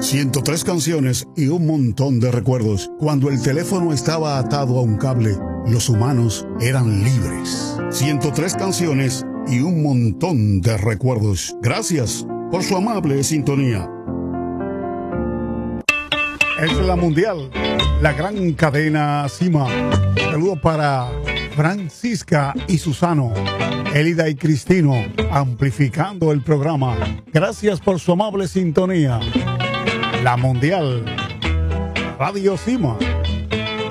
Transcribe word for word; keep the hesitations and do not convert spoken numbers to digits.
ciento tres canciones y un montón de recuerdos. Cuando el teléfono estaba atado a un cable, los humanos eran libres. ciento tres canciones y un montón de recuerdos. Gracias por su amable sintonía. Es la mundial, la gran cadena Cima. Saludos para Francisca y Susano, Elida y Cristino, amplificando el programa. Gracias por su amable sintonía. La mundial, Radio Cima.